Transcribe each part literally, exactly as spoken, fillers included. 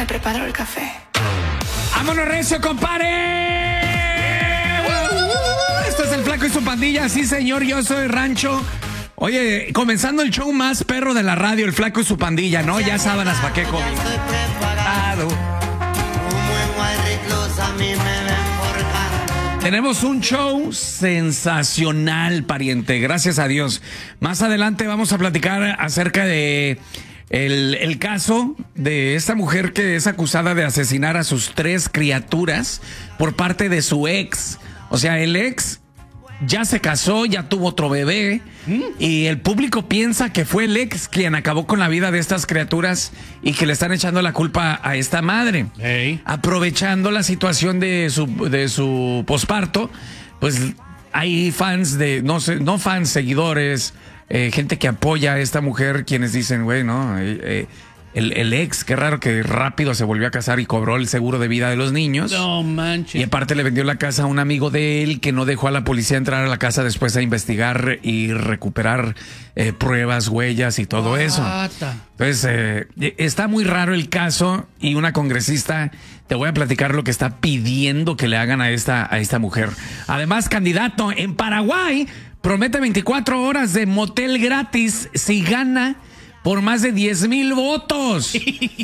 me preparo el café. ¡Vámonos, recio, compadre! Esto es El Flaco y su Pandilla. Sí, señor, yo soy Rancho. Oye, comenzando el show más perro de la radio, El Flaco y su Pandilla, ¿no? Ya sábanas, ¿pa' qué comí? Claro. Tenemos un show sensacional, pariente, gracias a Dios. Más adelante vamos a platicar acerca de el, el caso de esta mujer que es acusada de asesinar a sus tres criaturas por parte de su ex. O sea, el ex ya se casó, ya tuvo otro bebé, ¿Mm? y el público piensa que fue el ex quien acabó con la vida de estas criaturas y que le están echando la culpa a esta madre. Hey. Aprovechando la situación de su, de su posparto, pues hay fans de, no sé, no fans, seguidores, eh, gente que apoya a esta mujer, quienes dicen, güey, no, eh, eh, El, el ex, qué raro que rápido se volvió a casar y cobró el seguro de vida de los niños. No manches. Y aparte le vendió la casa a un amigo de él que no dejó a la policía entrar a la casa después a investigar y recuperar eh, pruebas, huellas y todo Bata. eso. Entonces, eh, está muy raro el caso y una congresista, te voy a platicar lo que está pidiendo que le hagan a esta, a esta mujer. Además, candidato en Paraguay promete veinticuatro horas de motel gratis si gana por más de diez mil votos.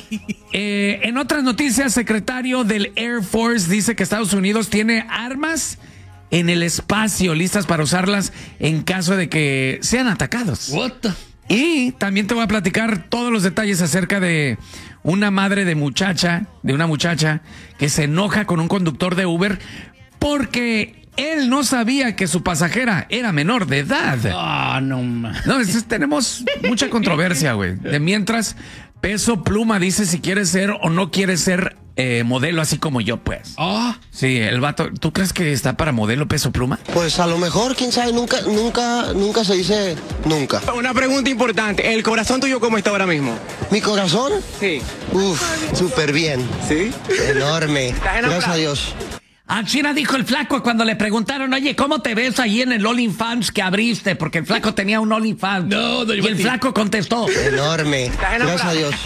eh, en otras noticias, secretario del Air Force dice que Estados Unidos tiene armas en el espacio listas para usarlas en caso de que sean atacados. What the? Y también te voy a platicar todos los detalles acerca de una madre de muchacha, de una muchacha que se enoja con un conductor de Uber porque él no sabía que su pasajera era menor de edad. Ah, oh, no man. No, es, tenemos mucha controversia, güey. De mientras, Peso Pluma dice si quiere ser o no quiere ser eh, modelo, así como yo, pues. Ah. Oh. Sí, el vato. ¿Tú crees que está para modelo Peso Pluma? Pues a lo mejor, quién sabe, nunca, nunca, nunca se dice nunca. Una pregunta importante, ¿el corazón tuyo cómo está ahora mismo? ¿Mi corazón? Sí. Uf, súper bien. ¿Sí? Enorme. Gracias a Dios. A China dijo el Flaco cuando le preguntaron, oye, ¿cómo te ves ahí en el OnlyFans que abriste? Porque el Flaco tenía un OnlyFans. No, no, y el Flaco contestó. Enorme. Gracias a Dios.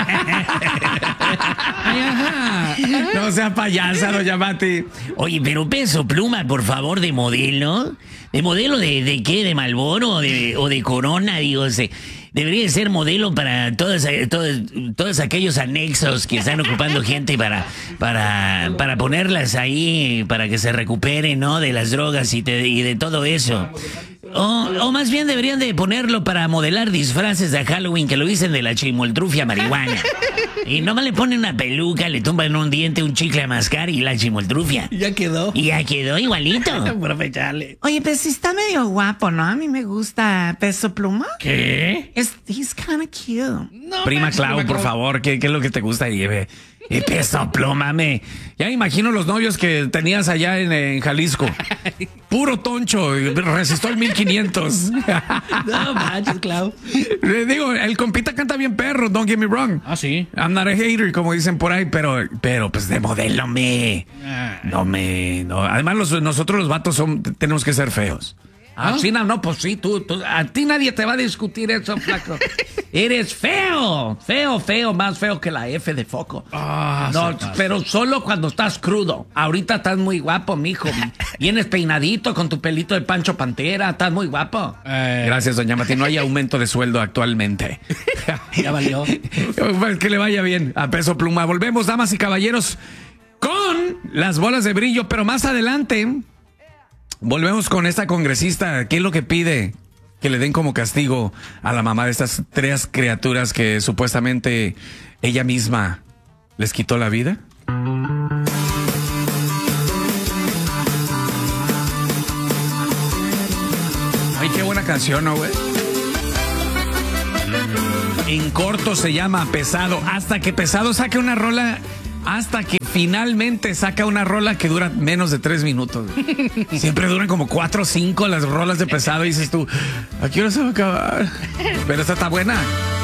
Ay, ajá. No sea payasa, doña Mati. Oye, pero Peso Pluma, por favor, de modelo. ¿De modelo de, de qué? ¿De Marlboro o de, o de Corona? Digo, se... Debería ser modelo para todos, todos, todos aquellos anexos que están ocupando gente para, para, para ponerlas ahí, para que se recuperen, ¿no? De las drogas y, te, y de todo eso. O, o más bien deberían de ponerlo para modelar disfraces de Halloween que lo dicen de la chimoltrufia marihuana. Y nomás le ponen una peluca, le tumban un diente, un chicle a mascar y la chimoltrufia. Y ya quedó. Y ya quedó igualito. Aprovecharle. Oye, pues sí está medio guapo, ¿no? A mí me gusta Peso Pluma. ¿Qué? Es, he's kind of cute. No, Prima Clau, por favor, ¿qué, ¿qué es lo que te gusta? Y, y Peso Pluma, me... Ya me imagino los novios que tenías allá en, en Jalisco. Puro toncho, resistó el mil quinientos. No manches, Clau. Le digo, el compita canta bien perro, don't get me wrong. Ah, sí. I'm not a hater, como dicen por ahí, pero, pero pues de modelo me... Ah. No me... No. Además, los, nosotros los vatos son, tenemos que ser feos. ¿Ah? Así no, no, pues sí, tú, tú, a ti nadie te va a discutir eso, Flaco. Eres feo, feo, feo, más feo que la F de foco. Ah, no, pero solo cuando estás crudo. Ahorita estás muy guapo, mijo. Vienes peinadito con tu pelito de Pancho Pantera, estás muy guapo. Eh. Gracias, doña Mati, no hay aumento de sueldo actualmente. Ya valió. Que le vaya bien a Peso Pluma. Volvemos, damas y caballeros, con las bolas de brillo, pero más adelante... Volvemos con esta congresista. ¿Qué es lo que pide? Que le den como castigo a la mamá de estas tres criaturas que supuestamente ella misma les quitó la vida. Ay, qué buena canción, ¿no, güey? En corto se llama Pesado. Hasta que Pesado saque una rola... Hasta que finalmente saca una rola que dura menos de tres minutos. Siempre duran como cuatro o cinco las rolas de Pesado y dices tú, ¿a qué hora se va a acabar? Pero esta está buena.